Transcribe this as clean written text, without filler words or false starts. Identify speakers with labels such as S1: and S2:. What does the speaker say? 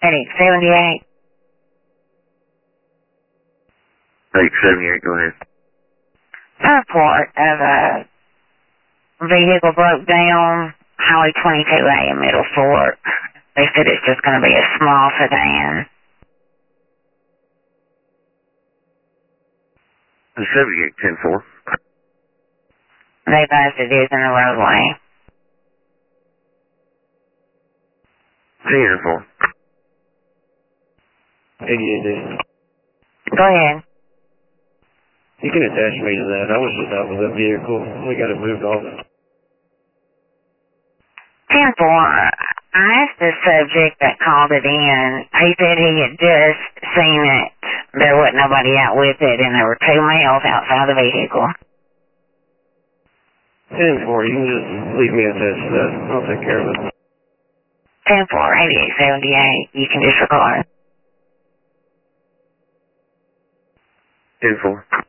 S1: 78.
S2: 78, go ahead.
S1: A report of a vehicle broke down, Highway 22A in Middle Fork. They said it's just going to be a small sedan.
S2: 78, 10-4.
S1: They advised it is in the roadway.
S2: 10-4.
S3: 88.
S1: Go ahead.
S3: You can attach me to that. I was just out with that vehicle. We got it moved off.
S1: 10-4. I asked the subject that called it in. He said he had just seen it. There wasn't nobody out with it, and there were two males outside the vehicle.
S3: 10-4. You can just leave me attached to that. I'll take care of it.
S1: 10-4, 8878. You can disregard.
S2: 10-4.